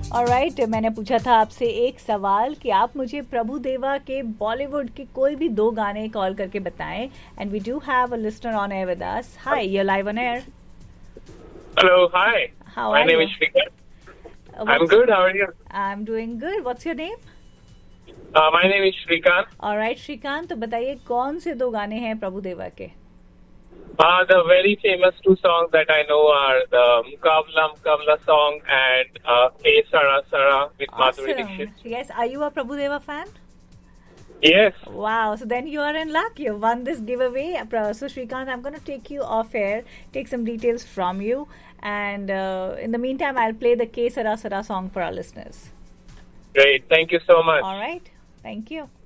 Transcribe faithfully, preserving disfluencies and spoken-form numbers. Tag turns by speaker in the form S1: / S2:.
S1: Alright right, मैंने पूछा था आपसे एक सवाल कि आप मुझे प्रभु देवा के बॉलीवुड के कोई भी दो गाने कॉल करके बताएं. And we do have a listener on air with us. Hi, you are live on air.
S2: Hello, hi.
S1: How
S2: My
S1: are
S2: name
S1: you?
S2: is Shrikant.
S1: Uh,
S2: I'm
S1: what's-
S2: good. How are you?
S1: I'm doing good. What's your name?
S2: Uh, my name is Shrikant.
S1: Alright Shrikant, तो बताइए कौन से दो गाने हैं प्रभु देवा के?
S2: Uh, the very famous two songs that I know are the Mukabla Mukabla song and uh, Hey Sara Sara with Madhuri Dixit.
S1: Yes, are you a Prabhu Deva fan?
S2: Yes.
S1: Wow, so then you are in luck. You won this giveaway. So Shrikant, I'm going to take you off air, take some details from you, and uh, in the meantime, I'll play the K Sara Sara song for our listeners.
S2: Great. Thank you so much.
S1: All right. Thank you.